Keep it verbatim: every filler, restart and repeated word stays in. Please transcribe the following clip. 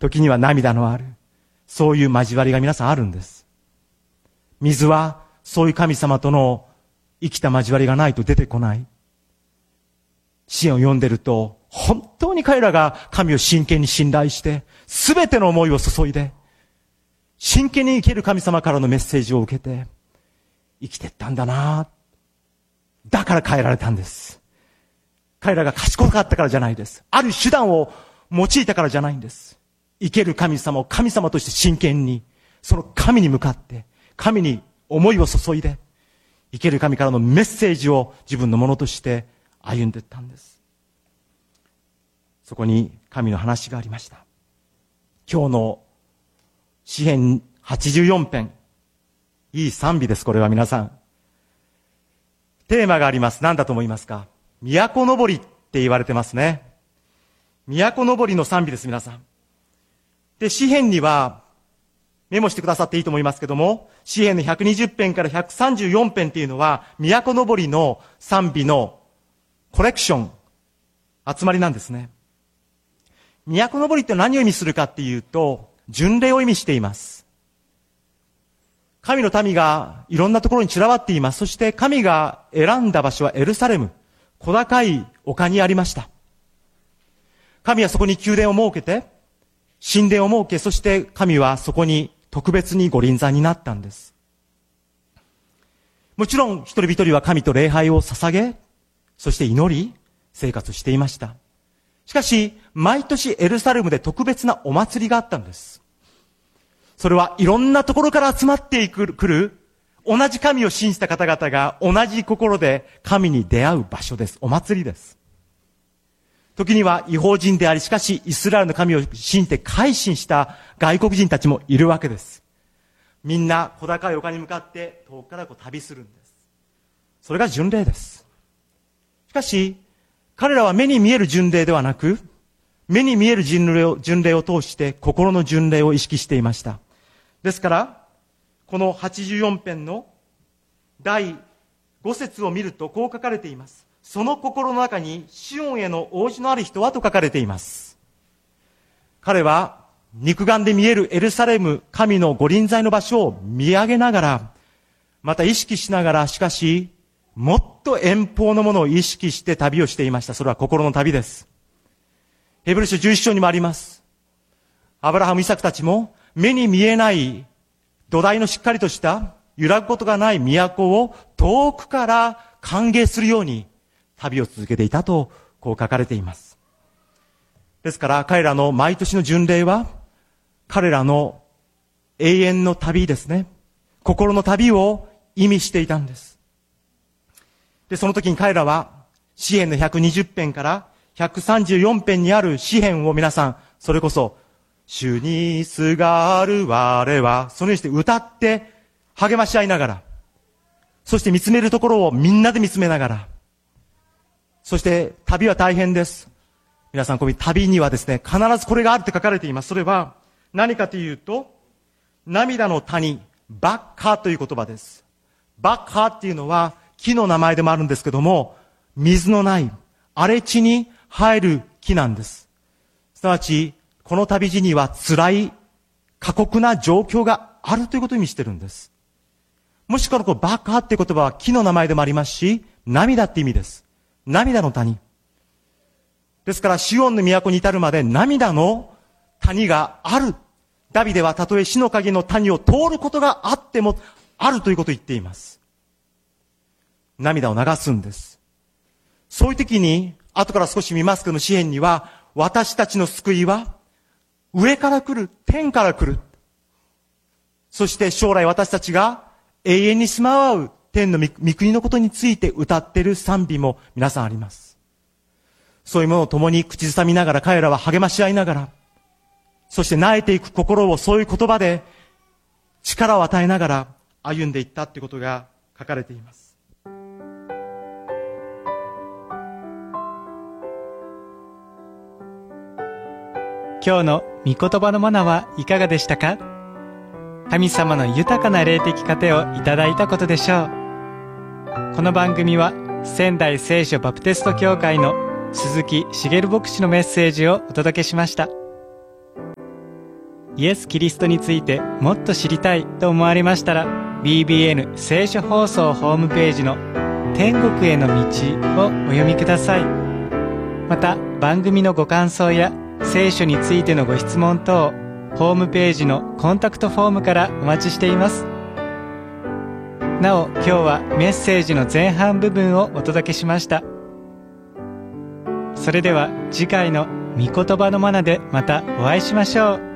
時には涙のある、そういう交わりが皆さんあるんです。水はそういう神様との生きた交わりがないと出てこない。詩篇を読んでると、本当に彼らが神を真剣に信頼して、すべての思いを注いで、真剣に生きる神様からのメッセージを受けて、生きてったんだな。だから変えられたんです。彼らが賢かったからじゃないです。ある手段を用いたからじゃないんです。生ける神様を神様として真剣に、その神に向かって、神に思いを注いで、生ける神からのメッセージを自分のものとして歩んでいったんです。そこに神の話がありました。今日の詩編はちじゅうよん編、いい賛美です。これは皆さん。テーマがあります。何だと思いますか？都のぼりって言われてますね。都のぼりの賛美です、皆さん。で、詩編には、メモしてくださっていいと思いますけども、詩編のひゃくにじゅう編からひゃくさんじゅうよん編っていうのは、都のぼりの賛美のコレクション、集まりなんですね。都のぼりって何を意味するかっていうと、巡礼を意味しています。神の民がいろんなところに散らばっています。そして神が選んだ場所はエルサレム、小高い丘にありました。神はそこに宮殿を設けて、神殿を設け、そして神はそこに特別にご臨在になったんです。もちろん一人一人は神と礼拝を捧げ、そして祈り、生活していました。しかし、毎年エルサレムで特別なお祭りがあったんです。それはいろんなところから集まってくる、同じ神を信じた方々が同じ心で神に出会う場所です。お祭りです。時には異邦人であり、しかしイスラエルの神を信じて改心した外国人たちもいるわけです。みんな小高い丘に向かって遠くからこう旅するんです。それが巡礼です。しかし、彼らは目に見える巡礼ではなく、目に見える巡礼を、巡礼を通して心の巡礼を意識していました。ですから、このはちじゅうよん編のだいご節を見るとこう書かれています。その心の中にシオンへの応じのある人はと書かれています。彼は肉眼で見えるエルサレム、神のご臨在の場所を見上げながら、また意識しながら、しかし、もっと遠方のものを意識して旅をしていました。それは心の旅です。ヘブル書じゅういち章にもあります。アブラハム、イサクたちも目に見えない土台のしっかりとした揺らぐことがない都を遠くから歓迎するように旅を続けていたとこう書かれています。ですから彼らの毎年の巡礼は彼らの永遠の旅ですね。心の旅を意味していたんです。で、その時に彼らは詩編のひゃくにじゅう編からひゃくさんじゅうよん編にある詩編を皆さん、それこそ主にすがる我は、そのようにして歌って励まし合いながら、そして見つめるところをみんなで見つめながら、そして旅は大変です。皆さん、この旅にはですね、必ずこれがあるって書かれています。それは何かというと、涙の谷、バッカという言葉です。バッカっていうのは木の名前でもあるんですけども、水のない荒れ地に生える木なんです。すなわち、この旅路には辛い、過酷な状況があるということを意味してるんです。もしこのバッカっていう言葉は木の名前でもありますし、涙って意味です。涙の谷。ですから、シオンの都に至るまで涙の谷がある。ダビデはたとえ死の影の谷を通ることがあってもあるということを言っています。涙を流すんです。そういう時に、後から少し見ますけども、詩編には、私たちの救いは、上から来る、天から来る。そして将来私たちが永遠に住まわう天の御国のことについて歌っている賛美も皆さんあります。そういうものを共に口ずさみながら、彼らは励まし合いながら、そして萎えていく心をそういう言葉で力を与えながら歩んでいったということが書かれています。 今日の御言葉のマナはいかがでしたか？神様の豊かな霊的糧をいただいたことでしょう。この番組は仙台聖書バプテスト教会の鈴木茂牧師のメッセージをお届けしました。 イエス・キリストについてもっと知りたいと思われましたら、 ビービーエヌ 聖書放送ホームページの天国への道をお読みください。また番組のご感想や聖書についてのご質問等、ホームページのコンタクトフォームからお待ちしています。なお、今日はメッセージの前半部分をお届けしました。それでは次回の御言葉のマナでまたお会いしましょう。